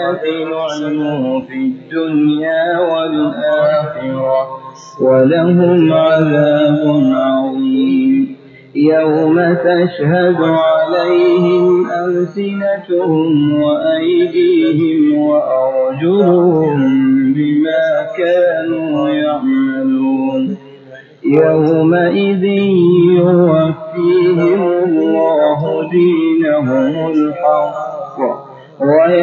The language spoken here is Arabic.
الآيات لعنوا في الدنيا والآخرة ولهم عذاب عظيم يوم تشهد عليهم ألسنتهم وأيديهم وأرجلهم بما كانوا يعملون يومئذ يوفيهم الله دينهم الحق